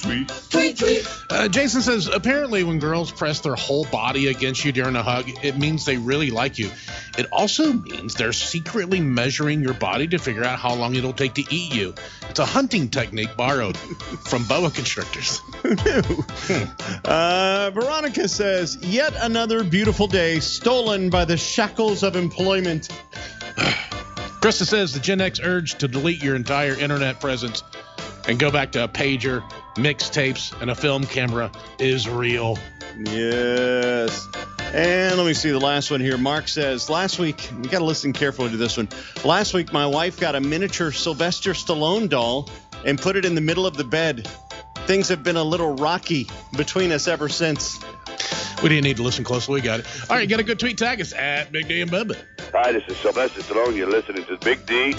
Jason says, apparently when girls press their whole body against you during a hug, it means they really like you. It also means they're secretly measuring your body to figure out how long it'll take to eat you. It's a hunting technique borrowed from boa constrictors. Who knew? Veronica says, yet another beautiful day stolen by the shackles of employment. Krista says the Gen X urge to delete your entire internet presence and go back to a pager, mixtapes, and a film camera is real. Yes. And let me see the last one here. Mark says, last week, you got to listen carefully to this one. Last week, my wife got a miniature Sylvester Stallone doll and put it in the middle of the bed. Things have been a little rocky between us ever since. We didn't need to listen closely. We got it. All right, got a good tweet. Tag us at Big D and Bubba. Hi, this is Sylvester Stallone. You're listening to Big D